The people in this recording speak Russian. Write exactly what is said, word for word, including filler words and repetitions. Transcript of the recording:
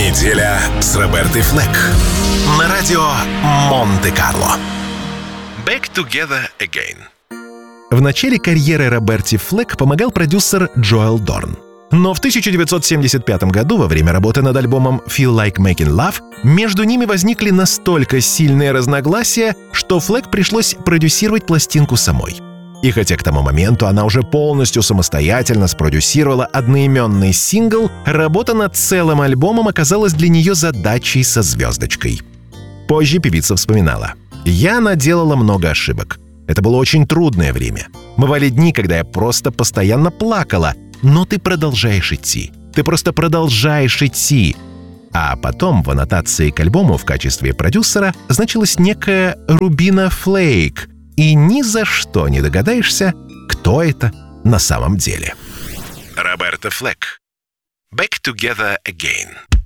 Неделя с Робертой Флэк на радио Монте-Карло. Back Together Again. В начале карьеры Роберти Флэк помогал продюсер Джоэл Дорн. Но в тысяча девятьсот семьдесят пятом году, во время работы над альбомом «Feel Like Making Love», между ними возникли настолько сильные разногласия, что Флэк пришлось продюсировать пластинку самой. И хотя к тому моменту она уже полностью самостоятельно спродюсировала одноименный сингл, работа над целым альбомом оказалась для нее задачей со звездочкой. Позже певица вспоминала: «Я наделала много ошибок. Это было очень трудное время. Бывали дни, когда я просто постоянно плакала, но ты продолжаешь идти. Ты просто продолжаешь идти». А потом в аннотации к альбому в качестве продюсера значилась некая Рубина Флейк, и ни за что не догадаешься, кто это на самом деле. Роберта Флэк. Back Together Again.